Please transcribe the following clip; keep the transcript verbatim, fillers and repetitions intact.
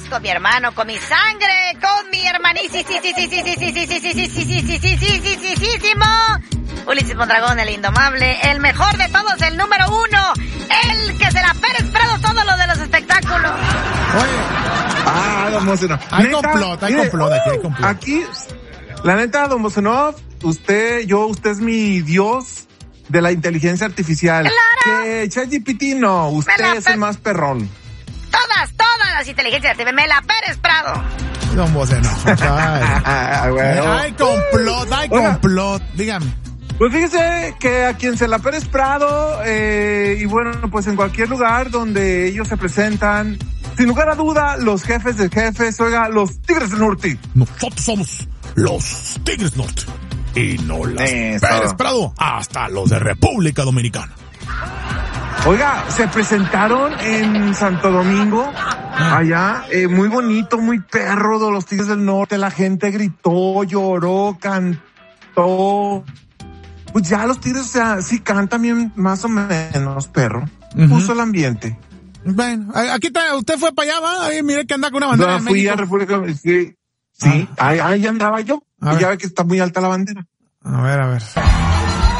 con mi hermano, con mi sangre, con mi hermanísimo Ulises Mondragón, el indomable, el mejor de todos, el número uno, el que se la Pérez Prado todo lo de los espectáculos. Oye, ah, don Mosenov. Hay complot, hay complot aquí, hay complot. Aquí, la neta, don Mosenov, usted, yo, usted es mi dios de la inteligencia artificial. ¡Claro! Que ChatGPT no, usted es el más perrón. Todas, todas las inteligencias artificiales, me la Pérez Prado. Don Mosenov. Ah, bueno. Hay complot, hay Oiga, complot, dígame. Pues fíjese que a quien se la Pérez Prado, eh, y bueno, pues en cualquier lugar donde ellos se presentan, sin lugar a duda, los jefes de jefes, oiga, los Tigres del Norte. Nosotros somos los Tigres Norte. Y no las Eso. Pérez Prado, hasta los de República Dominicana. Oiga, se presentaron en Santo Domingo, allá, eh, muy bonito, muy perro de los Tigres del Norte, la gente gritó, lloró, cantó. Pues ya los Tigres, o sea, sí cantan bien, más o menos, perro. Uh-huh. Puso el ambiente. Bueno, aquí está, usted fue para allá, ¿va? Ahí mire que anda con una bandera No, de fui México. a República, sí, sí, ah. ahí, ahí andaba yo, y ya ve que está muy alta la bandera. A ver, a ver.